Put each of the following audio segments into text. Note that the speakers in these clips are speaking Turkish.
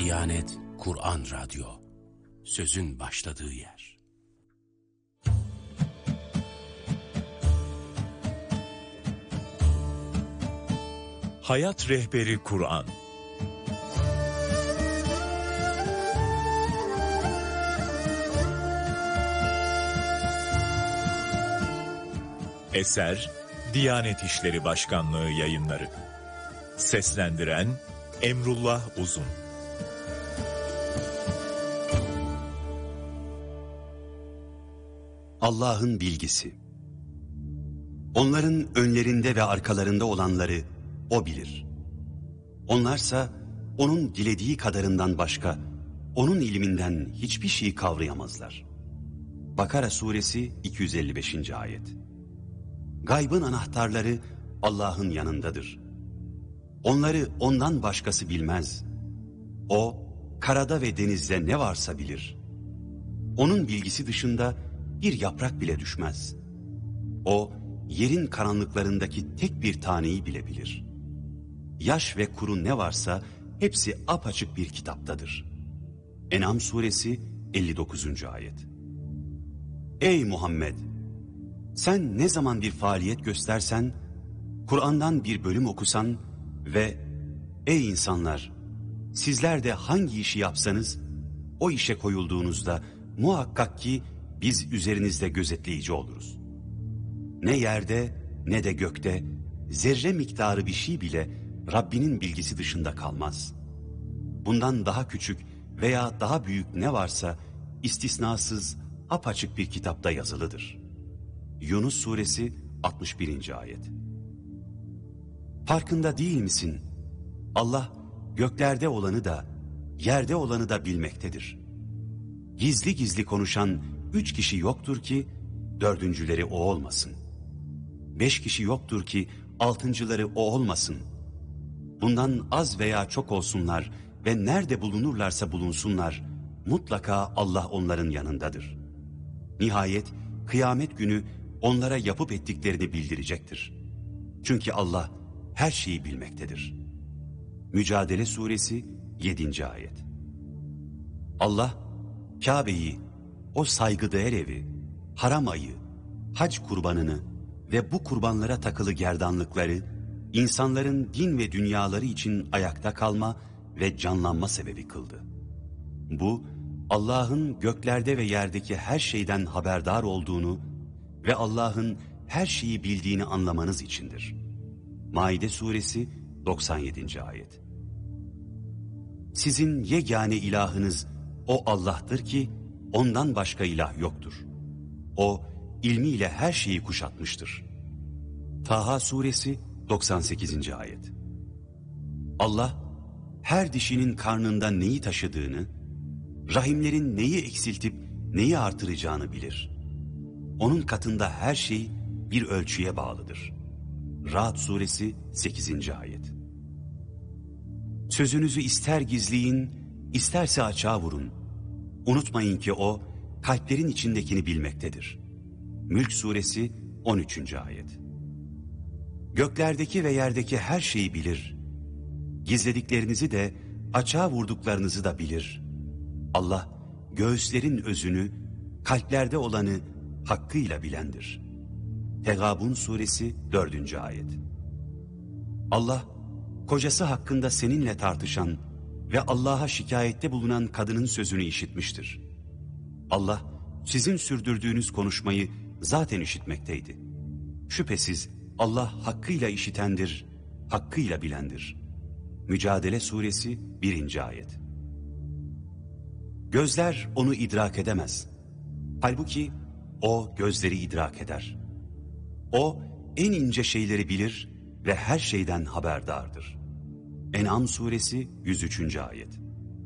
Diyanet Kur'an Radyo, sözün başladığı yer. Hayat Rehberi Kur'an. Eser Diyanet İşleri Başkanlığı Yayınları. Seslendiren Emrullah Uzun. Allah'ın bilgisi. Onların önlerinde ve arkalarında olanları O bilir. Onlarsa O'nun dilediği kadarından başka O'nun ilminden hiçbir şeyi kavrayamazlar. Bakara suresi 255. ayet. Gaybın anahtarları Allah'ın yanındadır. Onları O'ndan başkası bilmez. O, karada ve denizde ne varsa bilir. O'nun bilgisi dışında bir yaprak bile düşmez. O, yerin karanlıklarındaki tek bir taneyi bile bilir. Yaş ve kuru ne varsa hepsi apaçık bir kitaptadır. En'am suresi 59. ayet. Ey Muhammed! Sen ne zaman bir faaliyet göstersen, Kur'an'dan bir bölüm okusan ve ey insanlar! Sizler de hangi işi yapsanız, o işe koyulduğunuzda muhakkak ki biz üzerinizde gözetleyici oluruz. Ne yerde ne de gökte zerre miktarı bir şey bile Rabbinin bilgisi dışında kalmaz. Bundan daha küçük veya daha büyük ne varsa istisnasız apaçık bir kitapta yazılıdır. Yunus suresi 61. ayet. Farkında değil misin? Allah göklerde olanı da yerde olanı da bilmektedir. Gizli gizli konuşan 3 kişi yoktur ki dördüncüleri o olmasın. 5 kişi yoktur ki altıncıları o olmasın. Bundan az veya çok olsunlar ve nerede bulunurlarsa bulunsunlar, mutlaka Allah onların yanındadır. Nihayet kıyamet günü onlara yapıp ettiklerini bildirecektir. Çünkü Allah her şeyi bilmektedir. Mücadele suresi 7. ayet. Allah, Kabe'yi, o saygıdeğer evi, haram ayı, hac kurbanını ve bu kurbanlara takılı gerdanlıkları, insanların din ve dünyaları için ayakta kalma ve canlanma sebebi kıldı. Bu, Allah'ın göklerde ve yerdeki her şeyden haberdar olduğunu ve Allah'ın her şeyi bildiğini anlamanız içindir. Maide suresi 97. ayet. Sizin yegane ilahınız o Allah'tır ki ondan başka ilah yoktur. O ilmiyle her şeyi kuşatmıştır. Taha suresi 98. ayet. Allah her dişinin karnında neyi taşıdığını, rahimlerin neyi eksiltip neyi artıracağını bilir. Onun katında her şey bir ölçüye bağlıdır. Ra'd suresi 8. ayet. Sözünüzü ister gizleyin, isterse açığa vurun. Unutmayın ki o, kalplerin içindekini bilmektedir. Mülk suresi 13. ayet. Göklerdeki ve yerdeki her şeyi bilir. Gizlediklerinizi de, açığa vurduklarınızı da bilir. Allah, göğüslerin özünü, kalplerde olanı hakkıyla bilendir. Tegabun suresi 4. ayet. Allah, kocası hakkında seninle tartışan ve Allah'a şikayette bulunan kadının sözünü işitmiştir. Allah, sizin sürdürdüğünüz konuşmayı zaten işitmekteydi. Şüphesiz Allah hakkıyla işitendir, hakkıyla bilendir. Mücadele suresi 1. ayet. Gözler onu idrak edemez. Halbuki o gözleri idrak eder. O en ince şeyleri bilir ve her şeyden haberdardır. En'am suresi 103. ayet.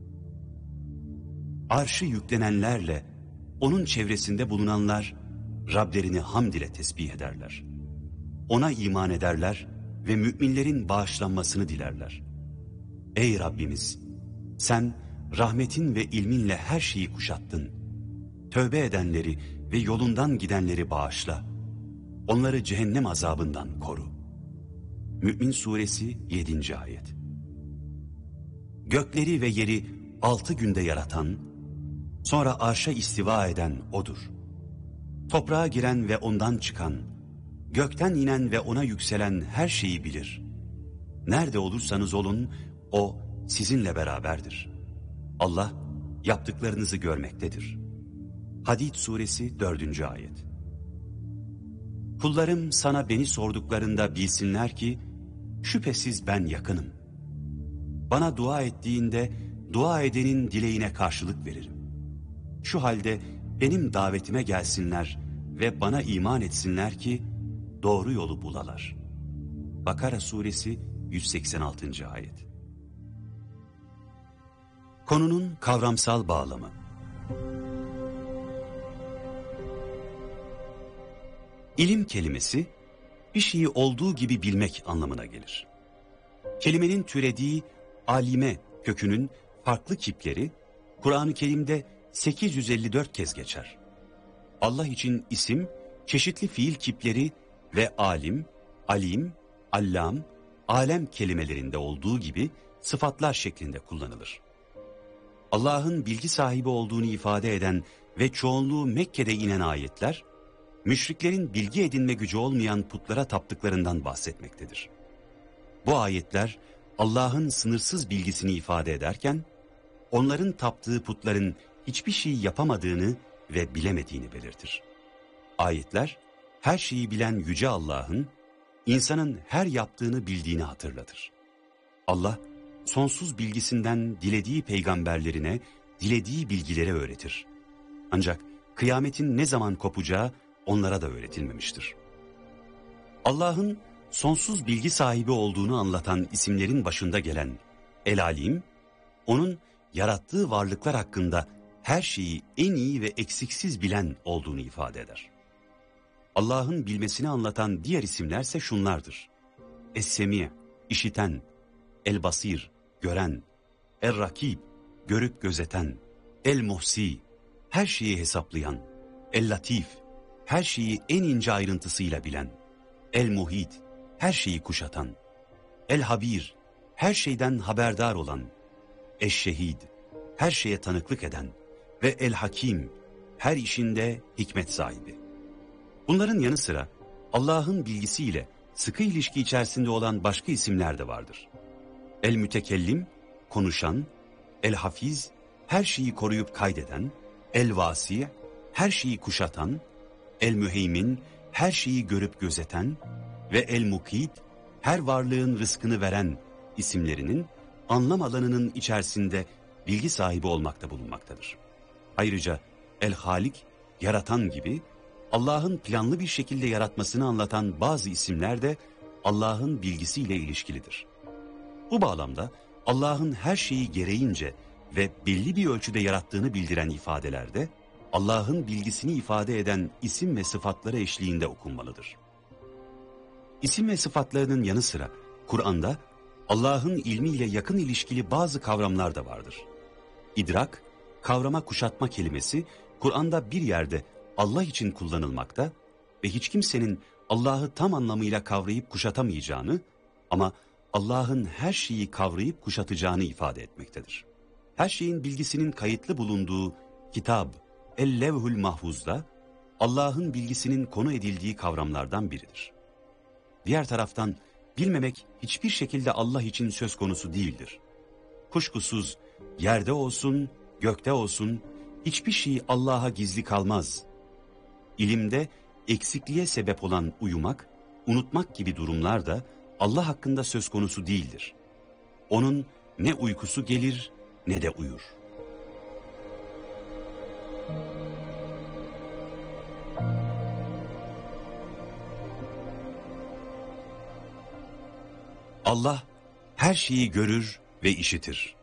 Arşı yüklenenlerle onun çevresinde bulunanlar Rablerini hamd ile tesbih ederler. Ona iman ederler ve müminlerin bağışlanmasını dilerler. Ey Rabbimiz! Sen rahmetin ve ilminle her şeyi kuşattın. Tövbe edenleri ve yolundan gidenleri bağışla. Onları cehennem azabından koru. Mü'min suresi 7. ayet. Gökleri ve yeri 6 günde yaratan, sonra arşa istiva eden O'dur. Toprağa giren ve ondan çıkan, gökten inen ve ona yükselen her şeyi bilir. Nerede olursanız olun, O sizinle beraberdir. Allah yaptıklarınızı görmektedir. Hadid suresi 4. ayet. Kullarım sana beni sorduklarında bilsinler ki, şüphesiz ben yakınım. Bana dua ettiğinde, dua edenin dileğine karşılık veririm. Şu halde benim davetime gelsinler ve bana iman etsinler ki, doğru yolu bulalar. Bakara suresi 186. ayet. Konunun kavramsal bağlamı. İlim kelimesi, bir şeyi olduğu gibi bilmek anlamına gelir. Kelimenin türediği alime kökünün farklı kipleri, Kur'an-ı Kerim'de 854 kez geçer. Allah için isim, çeşitli fiil kipleri ve alim, alim, allam, alem kelimelerinde olduğu gibi sıfatlar şeklinde kullanılır. Allah'ın bilgi sahibi olduğunu ifade eden ve çoğunluğu Mekke'de inen ayetler, müşriklerin bilgi edinme gücü olmayan putlara taptıklarından bahsetmektedir. Bu ayetler Allah'ın sınırsız bilgisini ifade ederken, onların taptığı putların hiçbir şey yapamadığını ve bilemediğini belirtir. Ayetler, her şeyi bilen Yüce Allah'ın, insanın her yaptığını bildiğini hatırlatır. Allah, sonsuz bilgisinden dilediği peygamberlerine, dilediği bilgileri öğretir. Ancak kıyametin ne zaman kopacağı onlara da öğretilmemiştir. Allah'ın sonsuz bilgi sahibi olduğunu anlatan isimlerin başında gelen El-Alim, onun yarattığı varlıklar hakkında her şeyi en iyi ve eksiksiz bilen olduğunu ifade eder. Allah'ın bilmesini anlatan diğer isimlerse şunlardır: Es-Semi, işiten; El-Basir, gören; Er-Rakib, görüp gözeten; El-Muhsi, her şeyi hesaplayan; El-Latif, her şeyi en ince ayrıntısıyla bilen; El-Muhit, her şeyi kuşatan; El-Habir, her şeyden haberdar olan; Eş-Şehid, her şeye tanıklık eden ve El-Hakim, her işinde hikmet sahibi. Bunların yanı sıra Allah'ın bilgisiyle sıkı ilişki içerisinde olan başka isimler de vardır. El-Mütekellim, konuşan; El-Hafiz, her şeyi koruyup kaydeden; El-Vasi, her şeyi kuşatan; El-Müheymin, her şeyi görüp gözeten ve El-Mukit, her varlığın rızkını veren isimlerinin anlam alanının içerisinde bilgi sahibi olmakta bulunmaktadır. Ayrıca El-Halik, yaratan gibi Allah'ın planlı bir şekilde yaratmasını anlatan bazı isimler de Allah'ın bilgisiyle ilişkilidir. Bu bağlamda Allah'ın her şeyi gereğince ve belli bir ölçüde yarattığını bildiren ifadelerde Allah'ın bilgisini ifade eden isim ve sıfatları eşliğinde okunmalıdır. İsim ve sıfatlarının yanı sıra Kur'an'da Allah'ın ilmiyle yakın ilişkili bazı kavramlar da vardır. İdrak, kavrama kuşatma kelimesi Kur'an'da bir yerde Allah için kullanılmakta ve hiç kimsenin Allah'ı tam anlamıyla kavrayıp kuşatamayacağını ama Allah'ın her şeyi kavrayıp kuşatacağını ifade etmektedir. Her şeyin bilgisinin kayıtlı bulunduğu Kitab, El-Levhül Mahfuz'da Allah'ın bilgisinin konu edildiği kavramlardan biridir. Diğer taraftan bilmemek hiçbir şekilde Allah için söz konusu değildir. Kuşkusuz yerde olsun, gökte olsun hiçbir şey Allah'a gizli kalmaz. İlimde eksikliğe sebep olan uyumak, unutmak gibi durumlar da Allah hakkında söz konusu değildir. Onun ne uykusu gelir ne de uyur. Allah her şeyi görür ve işitir.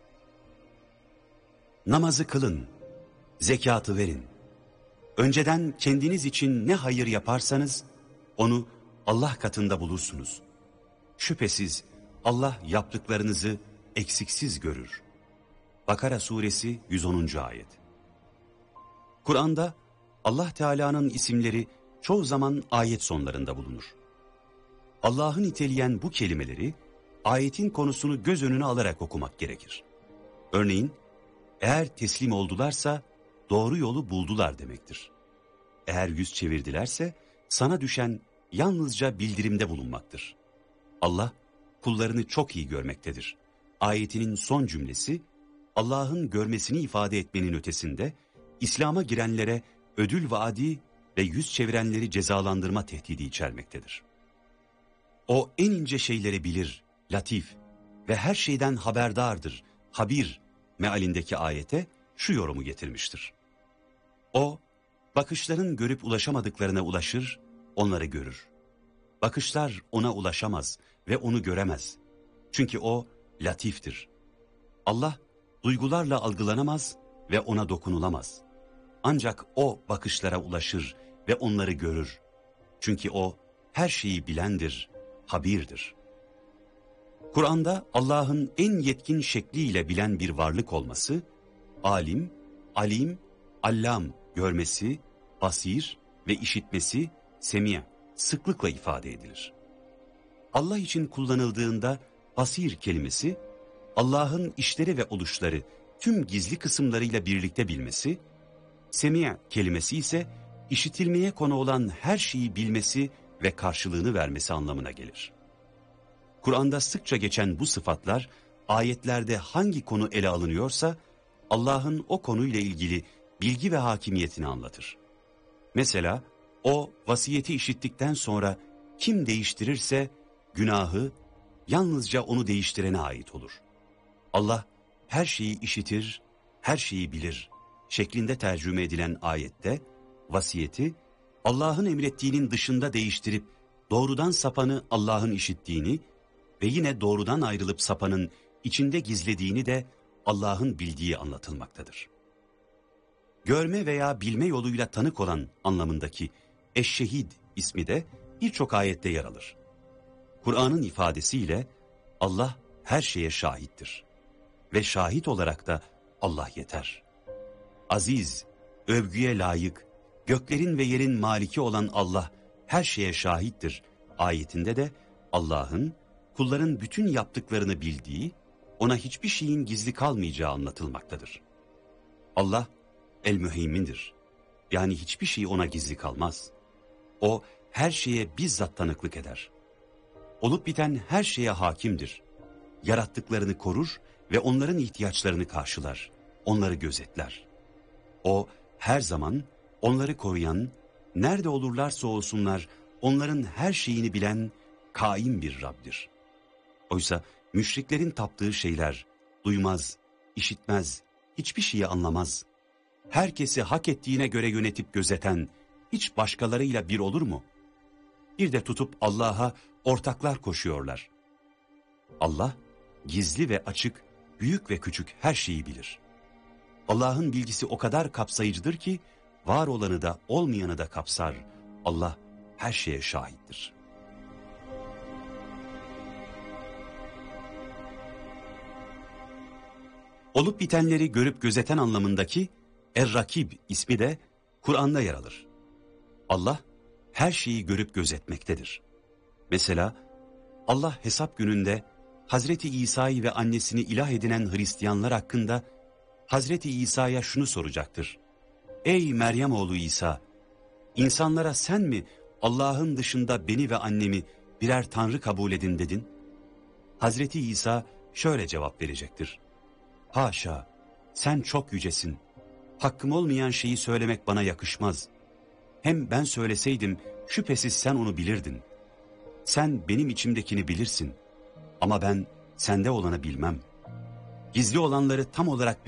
Namazı kılın, zekatı verin. Önceden kendiniz için ne hayır yaparsanız onu Allah katında bulursunuz. Şüphesiz Allah yaptıklarınızı eksiksiz görür. Bakara suresi 110. ayet. Kur'an'da Allah Teala'nın isimleri çoğu zaman ayet sonlarında bulunur. Allah'ı niteleyen bu kelimeleri ayetin konusunu göz önüne alarak okumak gerekir. Örneğin Eğer teslim oldularsa doğru yolu buldular demektir. Eğer yüz çevirdilerse sana düşen yalnızca bildirimde bulunmaktır. Allah kullarını çok iyi görmektedir. Ayetinin son cümlesi Allah'ın görmesini ifade etmenin ötesinde İslam'a girenlere ödül vaadi ve yüz çevirenleri cezalandırma tehdidi içermektedir. O en ince şeyleri bilir, latif ve her şeyden haberdardır, habir mealindeki ayete şu yorumu getirmiştir. O, bakışların görüp ulaşamadıklarına ulaşır, onları görür. Bakışlar ona ulaşamaz ve onu göremez. Çünkü o latiftir. Allah, duygularla algılanamaz ve ona dokunulamaz. Ancak o bakışlara ulaşır ve onları görür. Çünkü o her şeyi bilendir, habirdir. Kur'an'da Allah'ın en yetkin şekliyle bilen bir varlık olması, alim, alim, allam görmesi, basir ve işitmesi, semî sıklıkla ifade edilir. Allah için kullanıldığında basir kelimesi, Allah'ın işleri ve oluşları tüm gizli kısımlarıyla birlikte bilmesi, semî kelimesi ise işitilmeye konu olan her şeyi bilmesi ve karşılığını vermesi anlamına gelir. Kur'an'da sıkça geçen bu sıfatlar, ayetlerde hangi konu ele alınıyorsa, Allah'ın o konuyla ilgili bilgi ve hakimiyetini anlatır. Mesela, o vasiyeti işittikten sonra kim değiştirirse, günahı yalnızca onu değiştirene ait olur. Allah, her şeyi işitir, her şeyi bilir şeklinde tercüme edilen ayette, vasiyeti, Allah'ın emrettiğinin dışında değiştirip, doğrudan sapanı Allah'ın işittiğini ve yine doğrudan ayrılıp sapanın içinde gizlediğini de Allah'ın bildiği anlatılmaktadır. Görme veya bilme yoluyla tanık olan anlamındaki eşşehid ismi de birçok ayette yer alır. Kur'an'ın ifadesiyle Allah her şeye şahittir ve şahit olarak da Allah yeter. Aziz, övgüye layık, göklerin ve yerin maliki olan Allah her şeye şahittir ayetinde de Allah'ın kulların bütün yaptıklarını bildiği, ona hiçbir şeyin gizli kalmayacağı anlatılmaktadır. Allah el-müheymindir. Yani hiçbir şey ona gizli kalmaz. O her şeye bizzat tanıklık eder. Olup biten her şeye hakimdir. Yarattıklarını korur ve onların ihtiyaçlarını karşılar, onları gözetler. O her zaman onları koruyan, nerede olurlarsa olsunlar onların her şeyini bilen kaim bir Rab'dir. Oysa müşriklerin taptığı şeyler duymaz, işitmez, hiçbir şeyi anlamaz. Herkesi hak ettiğine göre yönetip gözeten hiç başkalarıyla bir olur mu? Bir de tutup Allah'a ortaklar koşuyorlar. Allah gizli ve açık, büyük ve küçük her şeyi bilir. Allah'ın bilgisi o kadar kapsayıcıdır ki var olanı da olmayanı da kapsar. Allah her şeye şahittir. Olup bitenleri görüp gözeten anlamındaki Er-Rakib ismi de Kur'an'da yer alır. Allah her şeyi görüp gözetmektedir. Mesela Allah hesap gününde Hazreti İsa'yı ve annesini ilah edinen Hristiyanlar hakkında Hazreti İsa'ya şunu soracaktır. Ey Meryem oğlu İsa, insanlara sen mi Allah'ın dışında beni ve annemi birer tanrı kabul edin dedin? Hazreti İsa şöyle cevap verecektir. Haşa, sen çok yücesin. Hakkım olmayan şeyi söylemek bana yakışmaz. Hem ben söyleseydim şüphesiz sen onu bilirdin. Sen benim içimdekini bilirsin. Ama ben sende olanı bilmem. Gizli olanları tam olarak